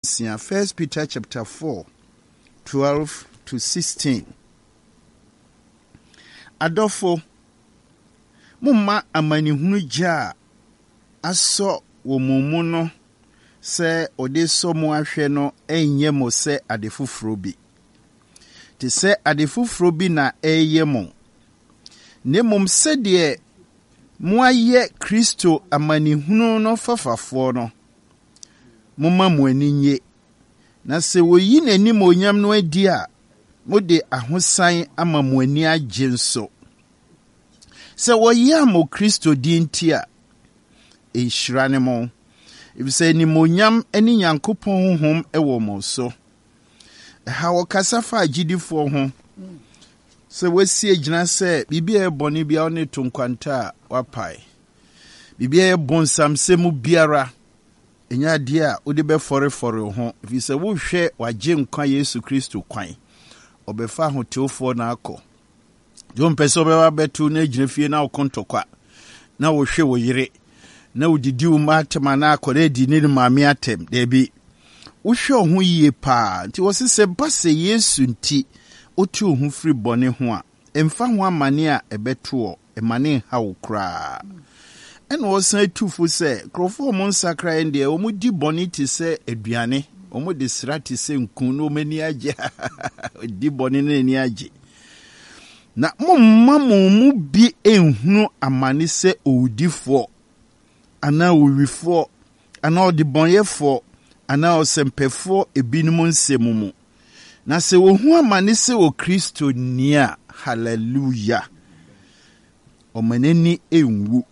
1 Peter chapter 4, 12 to 16. Adofo, mumma amanihunu ja aso wo mumu no se ode so mo ahwe no enye mo se adefufuro bi. Te se adefufuro bi na eye mo. Ne mum se de mo aye Kristo amanihunu no fafafo no. Mumma mo aninye. Na se woyi nanim onyam no adi a mode ahosan ama mo ani agye nso. Se woyi amo Kristo di nti a enhyira ne mo. Ebise ni monyam ani Nyankopɔn honhom ewo mo so. Ha wokasa fa agidifo ho. Se wasi agina se bibia ebone bia one tonkwanta wapai. Bibia ebonsam se mu biara enya dia odi be fore ho. Ebise wo hwe wagye nkwa Yesu Kristo kwan. Obefa hoteofo na akọ. Jom peso bewa betu na ejina fie na okontokwa. Na wo hwe wo yire. Na udidi umatema na akore di ni maame atem debi wo hwe ho yie pa nti wo se base Yesu nti otu ho firi bone ho a emfa ho amane a ebeto emane ha wo kra ene wo san tufu se krofo mo nsakra ende o mu di bone ti se aduane o mu de srati se nkun no mani agye di bone na ni agye na momma mu bi enhunu amane se owudifo ana uwifo ana odibonyefo ana osempefo ebinum nsemu na se wohu amane se o Kristo nia hallelujah omaneni enwu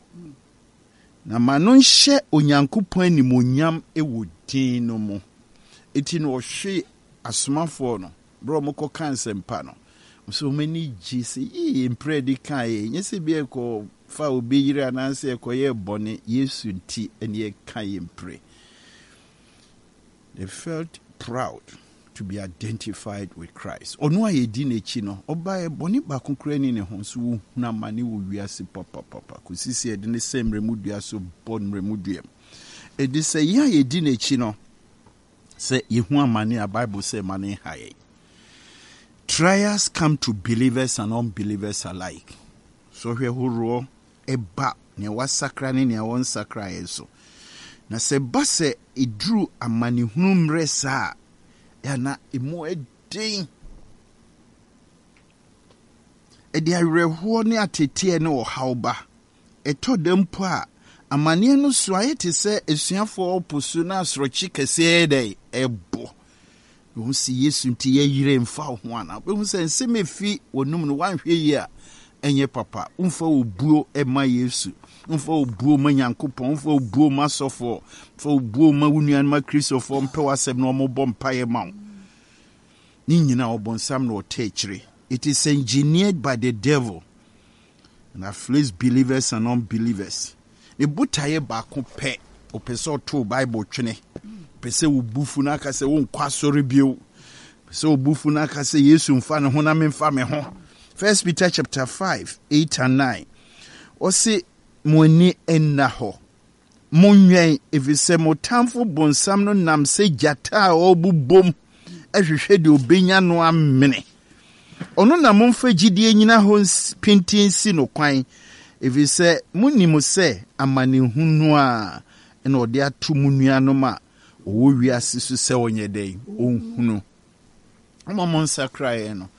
na manu nhye Onyankopɔn animonyam ewo din no mu eti no hwe asomafo no bro moko kansempa no so many jisi impredi kai nyese bi eko fa obi yire ananse ekoye bone Yesu nti ene kai impre. They felt proud to be identified with Christ. Onu ayedi nechi no oba e bone ba konkura ni ne ho so na mane wo wiase papa kusisi e de ne semre mudua so bon remudua e de se ya yedi nechi no se yehu amane a Bible say mane haye. Trials come to believers and unbelievers alike. So here huro eba ne wasakra ne won sakra yeso. Na se base idru amanihunu mresa ya na emo edin. Edi areho ne atete ne ohawba. Eto dempo a amane no so ayete se esuafo oposu na asrochi kese ede ebo. Wo si Yesu nti ye yire mfa ho ana wo se nsemefi wonum no wanhwe yi a enye papa umfa obuo ema Yesu umfa obuo ma Nyankopɔn umfa obuo ma sofo umfa obuo ma wunuan ma Kristofo mpe wasem no mo bompaye ma ni nyina obonsam no otechire. It is engineered by the devil and afflicts believers and unbelievers. E butaye ba ko pe opeso to Bible twene pese ubufu na aka se won kwasori bio pese ubufu na aka se Yesu mfa ne ho na memfa me ho. 1 Peter chapter 5 8 and 9 osi moni enna ho monwen evise motamfo bonsam no nam se jata obubom ehwehwe de obenya no amene ono na momfa gidie nyina ho pintinsi no kwan evise munimo se amanehunu a ena ode atomunua no ma owo wiase so se onye den onhunu amamon sakrae no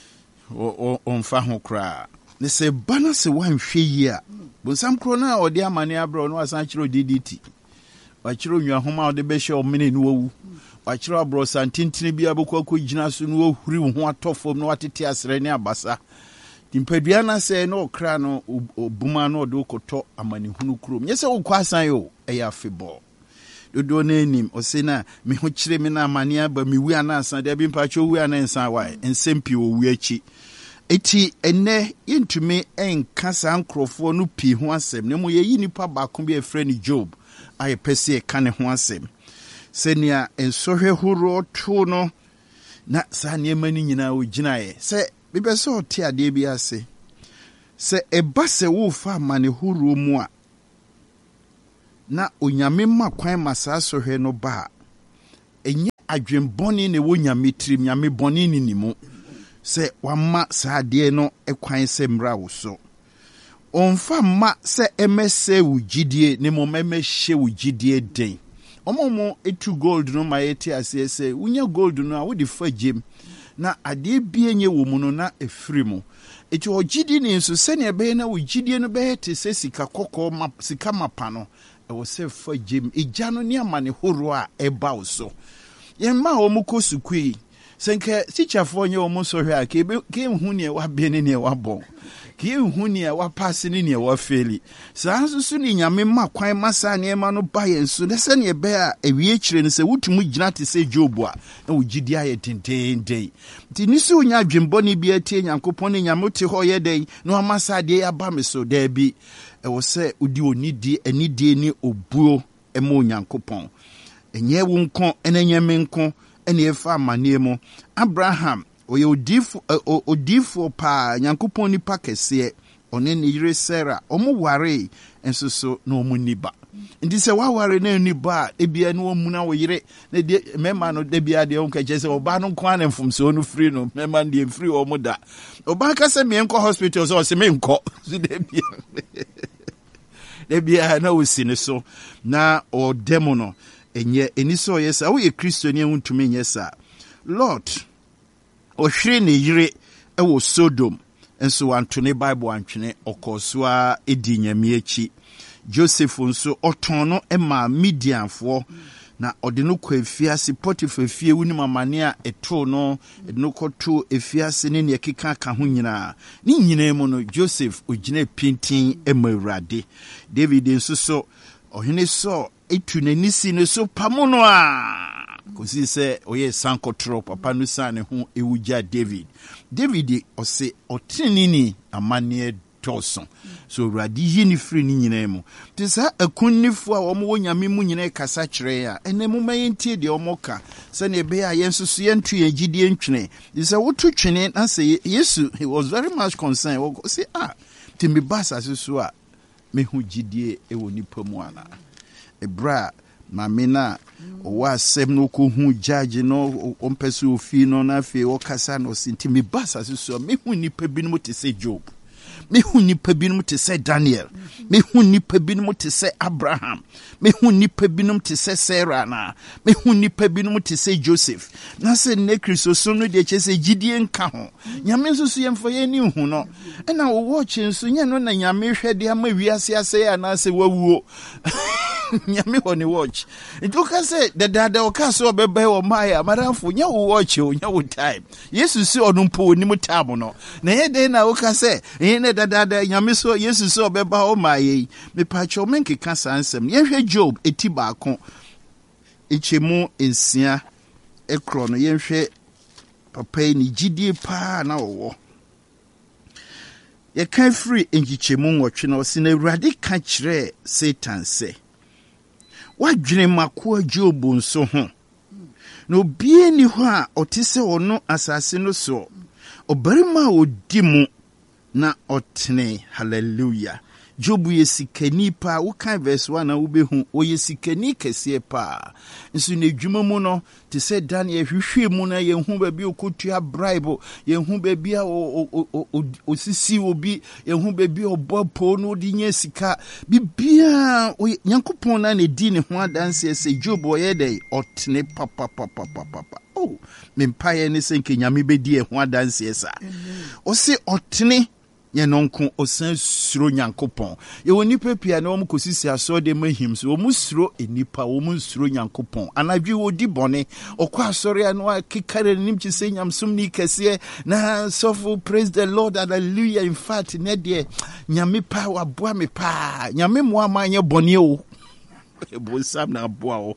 onfa ho kra ne se bana se wanhwe yi a bonsam kro na ode amane abro no asan kiro DDT wa kiro nwa homa ode be hye omene no wu wa kiro abro santintini bia bekwa gina so no ohuri ho atofom no watete asre ne abasa timpadua na se no kra no obuma no ode okoto amane hunu krom nyese wo kwasan yo eya afebol dodo na enim osena me ho kire me na amane aba me wi anansa de bi mpacho wi anansa wa ensempi wo wi achi eti ene yentumi enkasa nkrofo no pi ho asem ne mo yeyi nipa ba ko bi efre ni Job aye pese e ka ne ho asem senia ensohwe horo to no na sa ne mani nyina wo ginae se bebe so te ade bi ase se eba se wo fa amane horo mu a na onyame makwan masasohwe no ba enye adwenbɔne ne wo nyame tirim nyame bɔne ne nimu sɛ wama saade no ekwan sɛ mra wo so onfa ma sɛ emese wo gidie ne mo memehye wo gidie den omomo etu gold no ma yeti ase sɛ unya gold no a wo de fa gem na ade bie nye wo mu no na efiri mu eti ogidi ne nso sɛ ne be na wo gidie no be te sɛ sika kokɔ ma sika mapa no ɛwɔ sɛ fa gem egya no ne amane horo a eba wo so yemma wo mu kosukui senke teacherfo nye wo mu so hwe a ke hu ne wa be ne wa bon ke hu ne wa pass ne wa faili saa so ne nyame ma kwan masa ne ma no ba yen so ne se ne be a ewie kire ne se wutumu gina te se Job a na wo gidi aye tentenden ti ni so nya dwembo ne bi atie Nyankopon ne nyame te ho ye den no amasa de ya ba me so da bi e wo se odi onidi anidie ni obuo e ma Nyankopon enye wo nko enenye me nko ene efa amane mu Abraham oye odifo pa Nyankopon nipa kese one ne yire Sarah omo ware enso so na omo niba ndi se wa ware na niba ebia na omu na wo yire na de mema no de bia de onka je se oba no kwa na mfumso no free no mema de free omo da oba ka se me enko hospital so se me enko so de bia na osine so na o demo no enye eniso yesa wo ye Kristo ne huntumi nyesa Lord ohwere ne yire ewo Sodom enso antone Bible antwene okosoa edi nyame achi Joseph nso otono ema Midianfo na ode no kwa efiase Potiphar fie wunim amane a eto no ede no koto efiase ne ekeka ka ho nyina ni nyina mu no Joseph ogina pintin ema Awurade David nso so ohene so etu n'anisi ne so pamono a kosi se oye sankotro papa no sane ho ewuja David ose otinini amane toson so Awurade yi ni firi ni nyina mu tisa akunnifo a omo wonyame mu nyina kasa kyerɛ a ene mu mayentie de omo ka se ne be a yensusu yentu yegidie ntwene tisa wotu twene na se Yesu he was very much concerned wo say timbi basa so a me hu gidie ewo nipa mu ana ebra mamina owa asem no ko hu judge no ompese ofi no na fe o kasa no sintimi basa so me hu nipa binom te se Job me hu nipa binom te se Daniel me hu nipa binom te se Abraham me hu nipa binom te se Sarah na me hu nipa binom te se Joseph na se ne Kristo so no de che se gidie nka ho nyame so so yemfa ye ni hu no na wo watch nso nya no na nyame hwede ama wiase ase ya na se wawuo nyame woni watch ntuka se dada o ka so bebe o maya maranfo nya wo watch o nya wo time Yesu si onumpo oni mu time no na ye de na wo ka se ne dada nyame so Yesu so beba o maye me pacho menke ka sansem ye hwe Job eti baako echemu ensia ekro no ye hwe papa ni gidie pa na wo ye kan free engichemu nwotwe na o si na Awurade ka kire Satan se wadwene makoa Job nso ho no bie ni ho a otise ono asase no so obarima odi mu na otene hallelujah Job yesikani pa wo kan verse 1 na wo behu o yesikani kese pa nso na dwuma mu no te se Daniel hwehwe mu na ye hu ba bi okotua bribe ye hu ba bi a o sisi obi ye hu ba bi obopo no di nya sika bibia Nyankopon na di ne ho adanse se Job o ye dey otene papa oh mempaye ne senke nyame bedi e ho adanse esa o se otene ye nonko osan suro Nyankopon ye woni pepia na omukosisi aso de mahim so omusuro enipa omusuro Nyankopon anadwi wodi bone okwa asore anu akikare nim chise nyamsum ni kese na sofu praise the Lord hallelujah in fact ne de nyame pa waboa me pa nyame mo amanye bone o ebo sam na boa o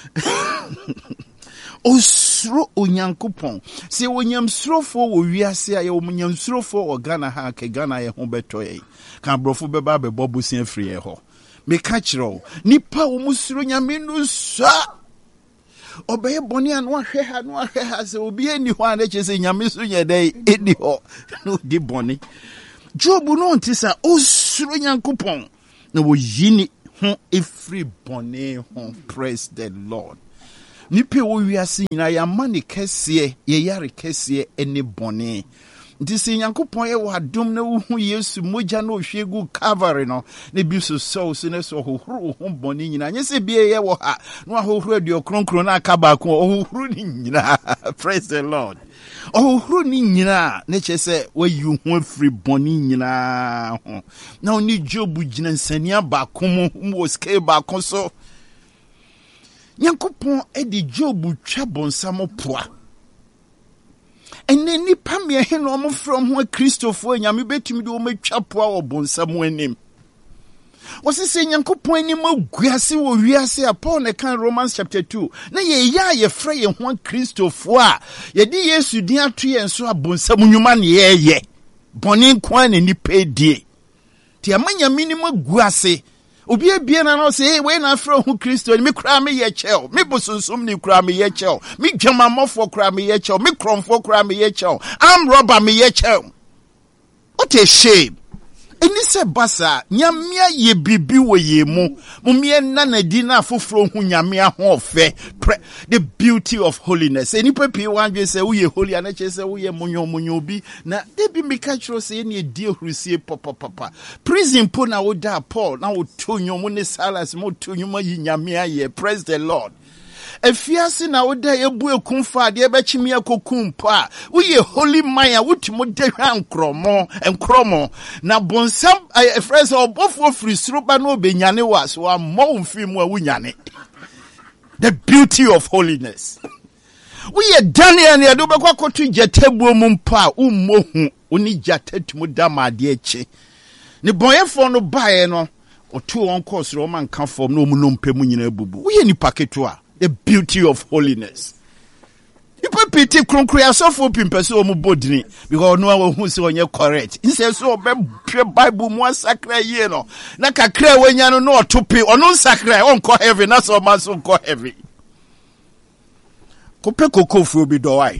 osuro Onyankopon se wonyamsurofo wo wiase aye wonyamsurofo ogana ha ke Ghana ye ho beto ye kan brofo beba be bobusia free ye ho me ka kiro nipa wo musuro nyame no sa obeye boni anu ahwe ha se obi eni ho ane chese nyame so nye dai eni ho no di boni Job no ntisa osuro Nyankopon na wo yini ho every boni ho praise the Lord nipa wo wiase nyina ya mani kese ye yare kese ene bone nti se Nyankopon ye wadom na wo hu Yesu mogya na ohwegu Calvary no ne bi so so ne so hohoro ho bone nyina nye se bie ye wo ha no hohoro adio kronkron na aka ba ko hohoro ni nyina praise the Lord hohoro ni nyina ne che se wayi hu afiri bone nyina ho na oni Job gina nsania ba ko mo scale ba ko so Nyankopon edi Job twa bonsam poa ene nipa me he no mo from ho Christopher nyame betumi de o matwa poa wo bonsam anim wose se Nyankopon anim aguase wo wiase a Paul ne kan Romans chapter 2 na ye frɛ ye ho Christopher a ye di Yesu din ato ye nso abonsam nwuma ne ye bone kwa ne nipa die ti amanya minim aguase obi ebie na no say we na afro hu Kristo me kura me ye chel me bosonsum ni kura me ye chel me dwamamofo kura me ye chel me kromfo kura me ye chel am robber me ye chel. What a shame. Eni se basa nyamia ye bibi wo ye mu mumie na na di na afofro hu nyamia ho ofe the beauty of holiness. Eni papi wanwe se wo ye holy ana che se wo ye munyo bi na de bi mika chro se eni edi ohrusie papa prison po na wo da Paul na wo to nyomo ne Silas mo to nyomo yi nyamia ye. Praise the Lord. Efiase na woda ebu ekumfa de ebechimi akokumpo a woye holy man wutimo de hwa na bonsam efrese obofo frisuro ba na obenyane was wa mo mfimu a wunyane. The beauty of holiness. Woye Daniel ne do bekwa kotu jetebuo mu mpa a ummohu oni jatetumu damade echi ne boyefo no bae no otu won course ro man kan form no munompemu nyina bubu woye ni paketo a the beauty of holiness. People pity kronkria so for pimpese o mu bodini because no who say onye correct. Inse so be Bible mu sakra ye no. Na kakra wanya no no otope ono sakra on ko heaven na so man so ko heaven. Kope kokofo bi do wai.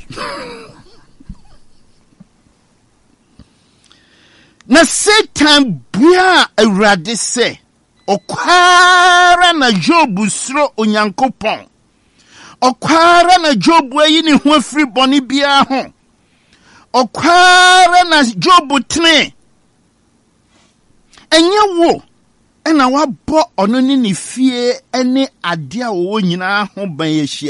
Na Satan bia awrade se okwara na Job suro Onyankopon okwara na Job ayi ne ho afiri bone bia ho okwara na Job tene enye wo ena wabɔ ono ne fie ene ade a wo nyina ho ban yehia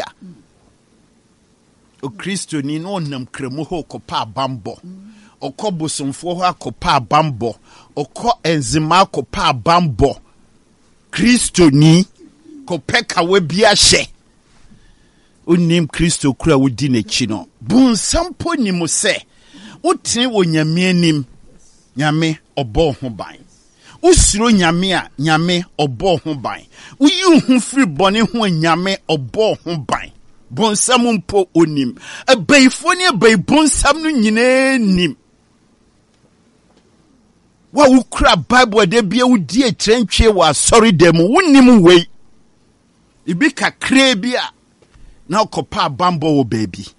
o Kristo ni no nam kremu ho kopa bambo okobosomfo ho akopa bambo okɔ enzima kopa bambo Kristo ni kopeka we bia hye onim Kristo kura wodi n'echi no bunsampo ni mo se wotene wo nyame anim nyame obɔ ho ban usuro nyame a nyame obɔ ho ban uyi hu firi bone ho nyame obɔ ho ban bonsam mpo onim abaifo ne abaibonsam no nyina nim wa ukra Bible de bia wudi etrenchwe wa sorry dem wonim wei ibi kakra bia na okopa bambo wo baby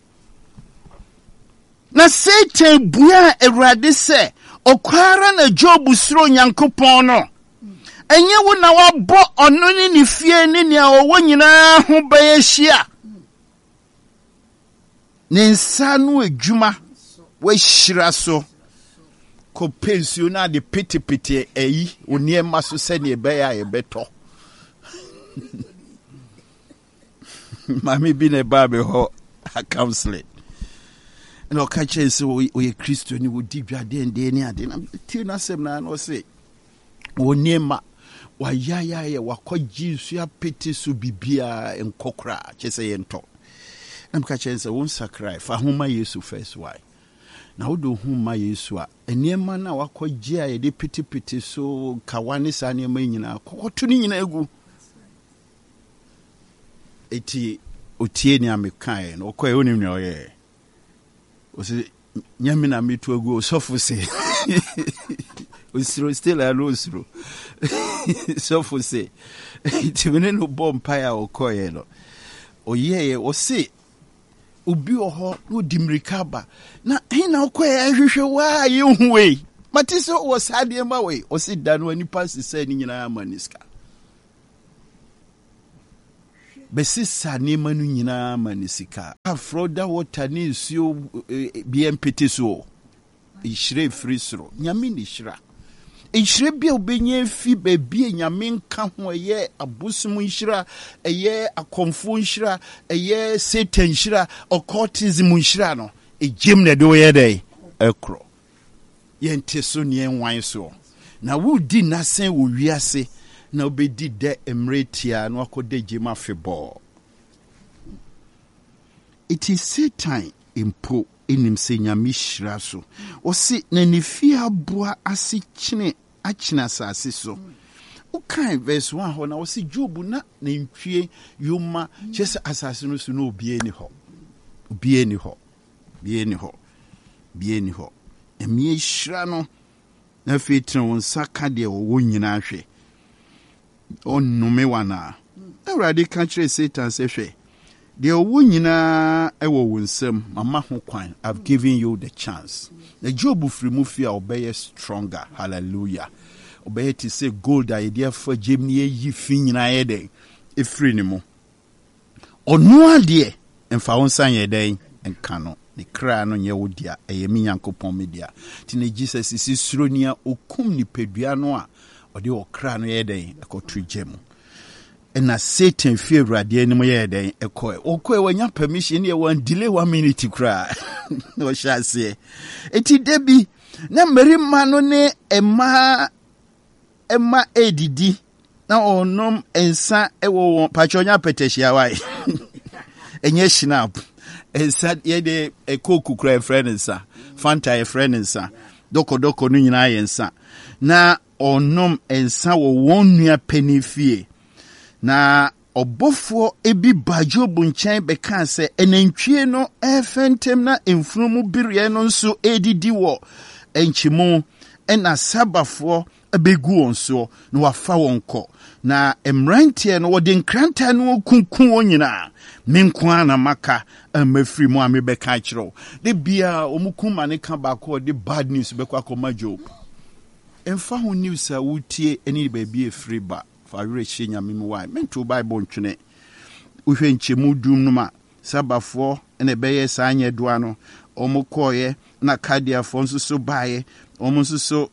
na Satan bua Awurade se okwara na Job suro Nyankopon no enye wo na wabɔ ono ne fie ne ne owo nyina ho bayehia ne nsa no adwuma wa hyira so ko pensio na de pete eyi oniema so se ne be ya yebeto mami bi ne ba be ho a counseling no ka che se o ye Kristo ni wo di dwade ende ni ade na ti na sem na no se oniema wa ya wakɔgye nsu apete so bibia enkokra che se yento na ka che se won sakrai fa homa Yesu first why na wodo hu ma Yesu a eniema na wakɔgye a ye de pete so kawane sa ne ma nyina kokoto ni nyina egu eti otie ni amekan no koye onim ne oye o se nyame na metu egu osofo se osiro still a osiro sofo se eti mene no bompa ya okoye no oye o se obi oho no dimrika ba na hina okoye ahwehwe wa ye huwe matise o sade ma we o se da no ani pass se ni nyina amaniska besisa nema no nyina manisika afroda water ni nsuo BMPT so ihire free soro nyame ni hira ihire bia obenye fi baabi nyame nka ho ye abosum hira eye akomfo hira eye satan hira occultism hira no ejim na do ye dey ekro yente so ne enwan so na wudi nasen wo wiase na obedi de emretia no akode jema febo. It is Satan impo enim se nyame hira so o se na nefi aboa ase kine akina asase so o kan verse 1 ho na o se Job na ntwie yoma chese asase no so no obie ni ho emi hira no na fitna won saka de wo nyina hwe onnume wana awrade ka kire Satan se hwe de wo nyina ewo wonsam mama ho kwan. I've given you the chance. The Job free mu fia obey stronger. Hallelujah. Obey to say gold idea for Jimmy yi fi nyina ye den e free ni mu onu ade emfa wonsan ye den enka no ne kra no nye wodia eyemi Yankopon media ti ne Jesus isi suronia okum ni pedua no a ode okra no ye den ekotu gem na Satan fear Awurade anim ye den ekoi wanya permission ye wan delay 1 minute kra no shase eti debi na merima no ne emma edidi na onom ensa ewo pachonya peteshia wai enye shinap ensa ye de ekoku kra friend ensa fanta ye friend ensa doko no nyina ye ensa na onom ensa wo wonnua penifie na obofo ebi Job nchen beka se enantwie no efentem na emfunumu biriye no nso edidi wo enchimu ena sabafo abegu onso na wafa wonko na emrantie no wode nkranta no kunkun wonyina menkwa na maka amafiri mu amebeka kiro de bia omukuma ne ka ba ko de bad news bekwa koma Job emfa ho news a wutie eni baabi efiri ba fa reche nyame mu wai mento Bible ntwene uhwe nchemu dum no ma sabafo ene beye sa anye doa no omukoye na kadiafo nso so bae omunso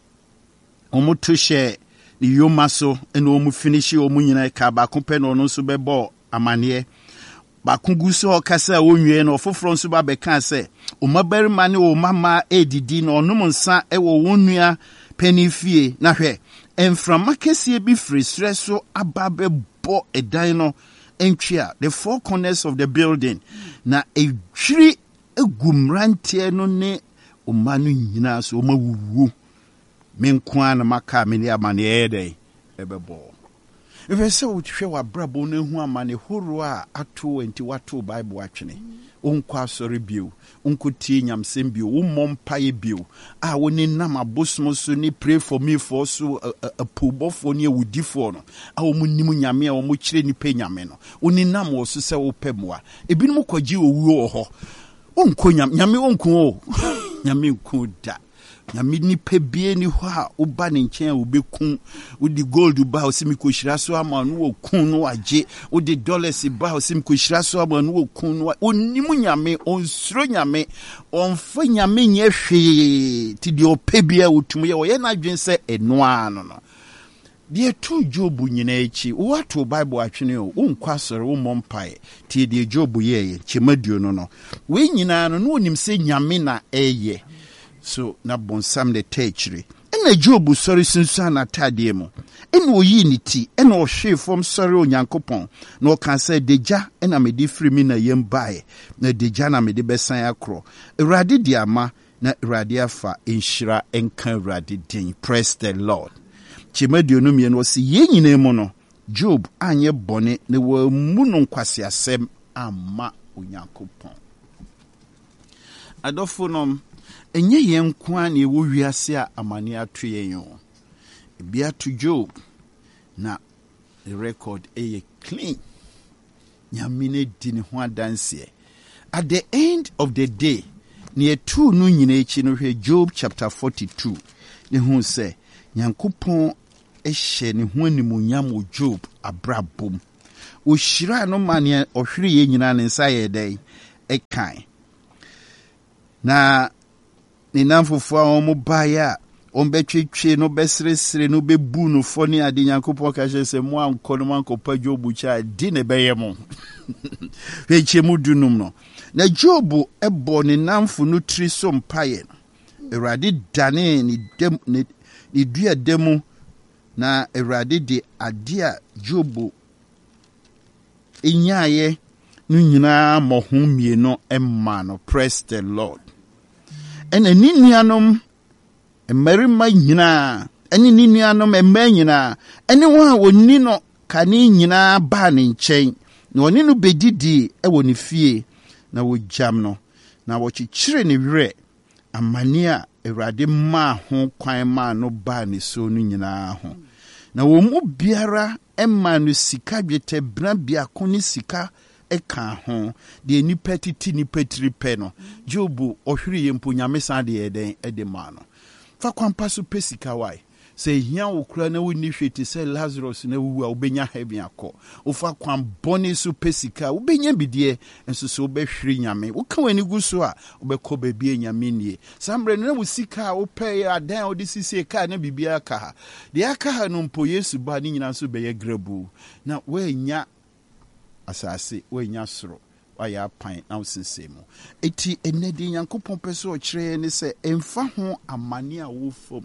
omutushe ni yomaso ene omu finishi omu nyina ka ba kompe no nso bebo amane ba kunguso okasa onwie no foforo nso ba beka se omabarima ne o mama edidi no onum nsa ewo wonnua penifie na hwe enframa kese bi frisre so ababebo edan no entwia the four corners of the building na edwiri egumrantie no ne omanu nyina so omawuwu menkwa na maka meni amane ede ebebo efese uthwe wa brabo no hu amane horo a ato enti wato Bible atwene onkwa sori bio onkotie nyamsem bio womompaye bio a woni nam abosom so ni pray for me for so apobofo ni awudifo no a womunim nyame a womo kire ni pe nyame no woni nam wo so se wo pemwa ebinum kwaji owuo ho onko nyame onko o nyame nko da nyame ni pebie ni ho a oba ne nchen obekun odi gold ba osimi kohyira so ama no okun no age odi dollars ba osimi kohyira so ama no okun no onimu nyame onsuro nyame onfa nyame nye hwe ti de opebia otum ye wo ye na adwen se enoa no no de tu Job nyina echi what Bible atwene o unkwa sore wo mompae ti de Job ye chemaduo no no we nyina no onim se nyame na eye so na bonsam de techri ena Job sorry sunsa na tade mu ena oyi ni ti ena o hwe fom sorry Onyankopon na o kan say deja ena me di free mi na yem bae na deja na me de besan akro Awurade di ama na Awurade afa enhira enka Awurade din. Praise the Lord. Chimadio no me no si ye nyina mu no Job anye bone ne wa mu no nkwase asem ama Onyankopon adofonom enye yen kwa na ewo wiase a amane ato yen yo bia to Job na the record e clean nyamine di ne ho adanse at the end of the day ne tu no nyina echi no hwe Job chapter 42 ne hu se Nyankopon ehye ne ho animunyam o Job abrabom Ohyira no mane ohwere ye nyina ne nsa ye dai ekan. Na ne namfofo a omo baaya ombetwetwe no besresre no bebu no foni ade Nyankopɔn ka hye se mo anko no mankopa Job cha di ne beye mo. Weche mu dunum no. Na Job ebo ne namfo no tri so mpaye no. Awurade dane ni dua demu na Awurade de ade a Job enyaye no nyina mohum mieno emma no. Praise the Lord. Ene ni nuanom mmarima nyina ene ni nuanom emma nyina ene wo a woni no kane nyina ba ne nkyɛn na oni no bedidi ewo ne fie na wo jam no na wo kyekyere ne werɛ amane a Awurade ma ho kwan ma no ba ne so no nyina ho na wo mu biara emma no sika dwetɛ bra bia ko ne sika eka ho de nipa titi nipa tripe no Job ohwere yempo nyame san de eden edema no fa kwampa so pesika wai se hia okura na woni hweti se Lazarus na wu a obenya heaven akọ ofa kwam boni so pesika obenya bidie enso so obehwere nyame woka wani gu so a obekọ babie nyame nie sambre na wusika opɛ adan odi sisi ka na bibia ka ha de aka ha no mpo Yesu ba ni nyina so beye grabu na wanya asase wanya soro waya pan na usensemu eti enedi Nyankopɔn pese o kyerɛ ne se emfa ho amane a wo fom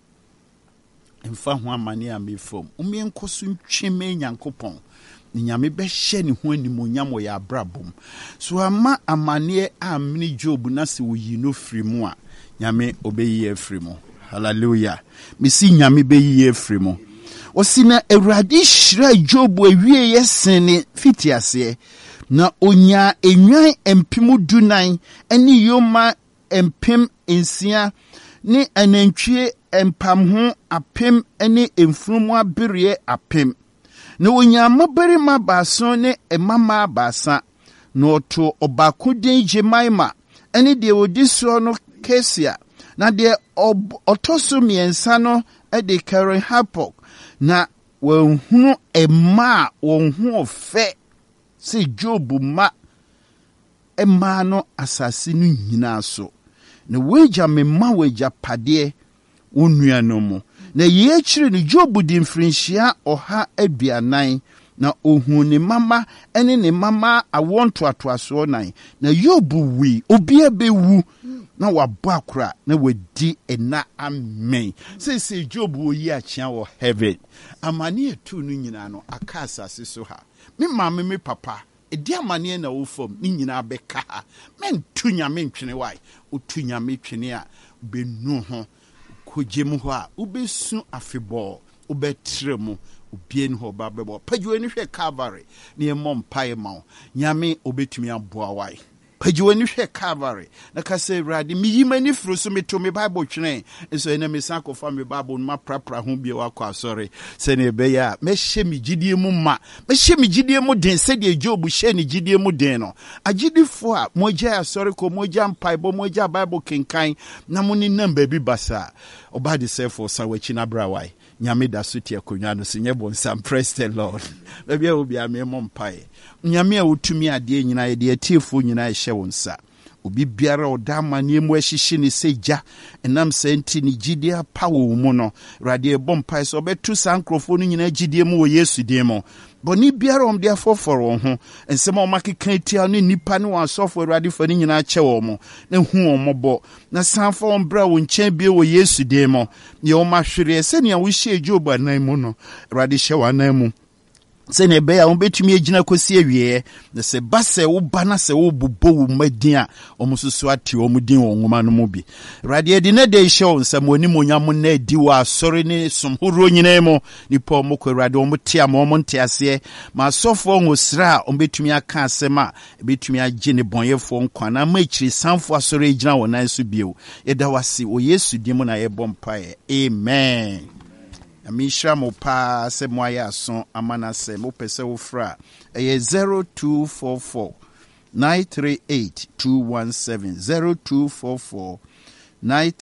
emfa ho amane a me fom umie nkoso ntweme Nyankopɔn ni nyame be hye ne ho animonyam ya abrabom so ama amane a mini Job na se wo yi no firi mu a nyame obeyi afiri mu. Hallelujah. Misi nyame beyi afiri mu. Osina Awurade hyira Job awie yesene fitiase na onya enwan empem dunan ene yoma empem ensia ne anantwie empam ho apem ene emfurumu abere apem na onya mabarima baaso ne emama baasa na oto obako den Jemaima ene de odi so no Kesia na de otoso miensa no de Karen Hapok na wonhunu emma wonhu ofe se Job ma emma no asase no nyina so na weja memma weja pade onua no mu na ye kyire no Job di mfrinhyia oha aduanan na ohun ne mama ene ne mama awonto atoaso nan na Job wi obi abewu na wabɔ akora na wadi ena amen se Job wo yi achia wo heaven amane etu no nyina no aka asase so ha me mama me papa edi amane na wo fom ni nyina beka ha men tu nyame ntwene wai otu nyame twene a benu ho kogem ho a ubesu afebɔ ubetre mu obien ho ba bebo pajuwe ni hwe Calvary ni emom pae ma nyame obetumi aboa wai pajuwe ni hwe Calvary na ka se Awurade mi yimani furu so meto me Bible twene enso ene me san ko fa me Bible no maprapra ho bia wakɔ asɔre se ne be ya me hye me gidie mu ma me hye me gidie mu den se de Job hye ne gidie mu den no agidifo a mogya asɔre ko mogya mpaibo mogya Bible kenkan na mo ni namba bi basa oba de sefo sa wachi na brawai nyame da so tie konwa no se nyebo nsam. Praise the Lord. Baby a obi ame mo mpae nyame a wotumi ade nyina ye de atiefo nyina hye wo nsa obi biara oda mane mu ahyehye ne seja enam senti ne gidie pawo mu no rade bompae so betu sankrofo no nyina gidie mu wo Yesu din mo boni biara om de afoforo ho ensem o makeka tia no nipa ne wasofo Awurade fa ni nyina kye wo mo na hu o mobo na sanfo on bra wo nkyɛn bie wo Yesu din mo ye o mahwere se ne wo hye Job anan mu no Awurade hye wa anan mu se ne be ya on betumi agina kosi awie na se ba se wo ba na se wo bobo wo madin a omususu ati wo mudin wo nwoma no mu bi Awurade edi na de hye on sam oni monyam na edi wa asɔre ne somhoro nyina mu nipa o mokɔ Awurade o motia ma o monte ase ma sɔfo ngosra o betumi aka asɛm a betumi agye ne bɔnyefo nkwa na ma akiri sanfo asɔre agina wo nan so bio eda wase o Yesu di mu na ye bompae amen. Amisha mopa se moya son amana se mo pese wo fra 0244 938 217 0244 938